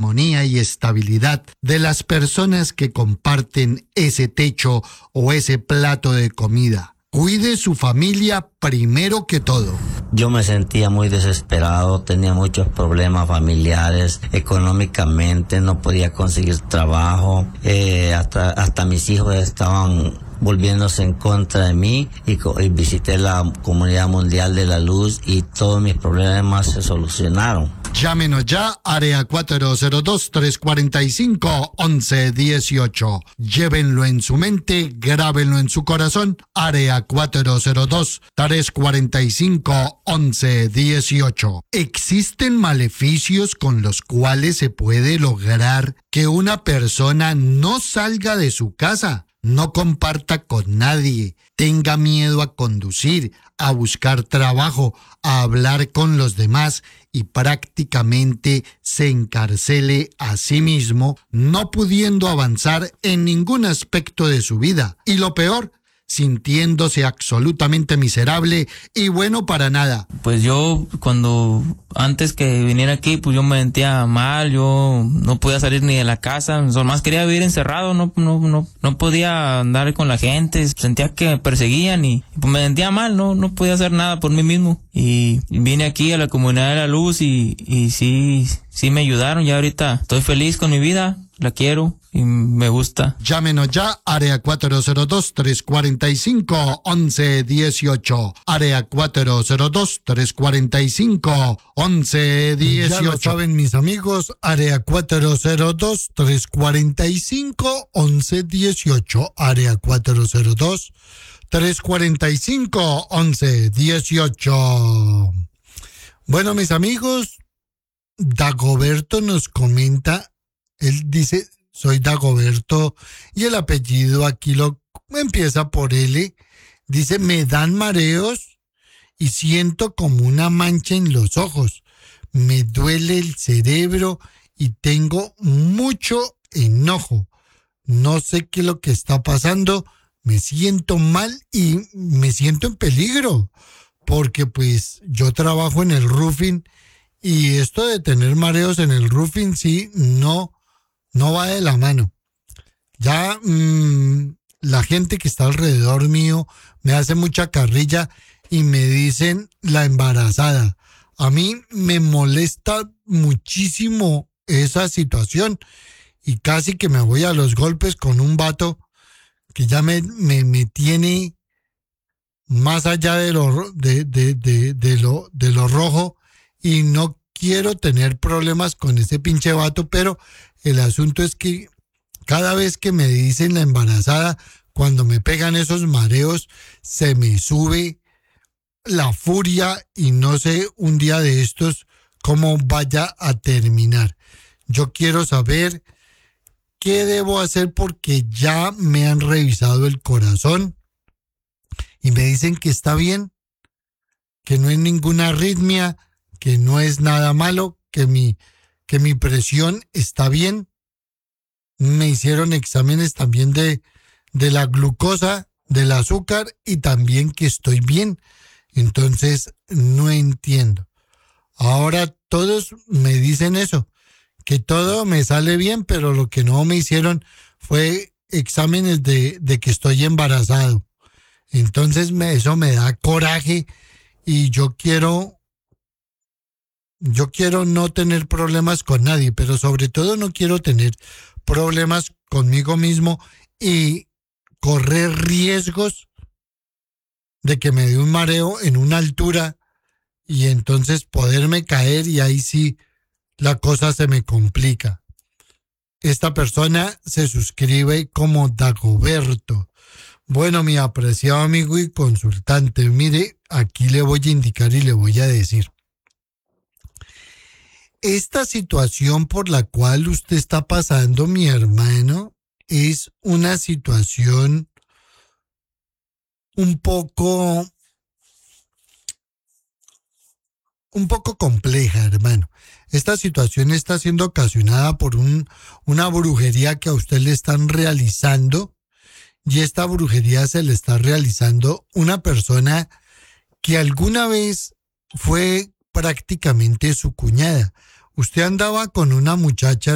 armonía y estabilidad de las personas que comparten ese techo o ese plato de comida. Cuide su familia primero que todo. Yo me sentía muy desesperado, tenía muchos problemas familiares, económicamente no podía conseguir trabajo, hasta mis hijos estaban volviéndose en contra de mí y visité la Comunidad Mundial de la Luz y todos mis problemas se solucionaron. Llámenos ya, área 402-345-1118. Llévenlo en su mente, grábenlo en su corazón, área 402-345-1118. Existen maleficios con los cuales se puede lograr que una persona no salga de su casa, no comparta con nadie, tenga miedo a conducir, a buscar trabajo, a hablar con los demás y prácticamente se encarcele a sí mismo, no pudiendo avanzar en ningún aspecto de su vida. Y lo peor, sintiéndose absolutamente miserable y bueno para nada. Pues yo antes que viniera aquí, pues yo me sentía mal, yo no podía salir ni de la casa, más quería vivir encerrado, no podía andar con la gente, sentía que me perseguían y pues me sentía mal, no podía hacer nada por mí mismo. Y vine aquí a la Comunidad de la Luz y sí me ayudaron, ya ahorita estoy feliz con mi vida, la quiero y me gusta. Llámenos ya, área 402-345-1118. Área 402-345-1118. Ya lo saben mis amigos, área 402-345-1118. Área 402-345-1118. Bueno, mis amigos, Dagoberto nos comenta, él dice, soy Dagoberto, y el apellido aquí lo empieza por L. Dice, me dan mareos y siento como una mancha en los ojos. Me duele el cerebro y tengo mucho enojo. No sé qué es lo que está pasando. Me siento mal y me siento en peligro. Porque pues yo trabajo en el roofing y esto de tener mareos en el roofing sí, no va de la mano. Ya la gente que está alrededor mío me hace mucha carrilla y me dicen la embarazada. A mí me molesta muchísimo esa situación y casi que me voy a los golpes con un vato que ya me tiene más allá de lo rojo y no quiero tener problemas con ese pinche vato, pero el asunto es que cada vez que me dicen la embarazada, cuando me pegan esos mareos, se me sube la furia y no sé un día de estos cómo vaya a terminar. Yo quiero saber qué debo hacer porque ya me han revisado el corazón y me dicen que está bien, que no hay ninguna arritmia, que no es nada malo, que mi presión está bien. Me hicieron exámenes también de la glucosa, del azúcar y también que estoy bien. Entonces, no entiendo. Ahora todos me dicen eso, que todo me sale bien, pero lo que no me hicieron fue exámenes de que estoy embarazado. Entonces, eso me da coraje y yo quiero no tener problemas con nadie, pero sobre todo no quiero tener problemas conmigo mismo y correr riesgos de que me dé un mareo en una altura y entonces poderme caer y ahí sí la cosa se me complica. Esta persona se suscribe como Dagoberto. Bueno, mi apreciado amigo y consultante, mire, aquí le voy a indicar y le voy a decir. Esta situación por la cual usted está pasando, mi hermano, es una situación un poco compleja, hermano. Esta situación está siendo ocasionada por una brujería que a usted le están realizando y esta brujería se le está realizando una persona que alguna vez fue prácticamente su cuñada. Usted andaba con una muchacha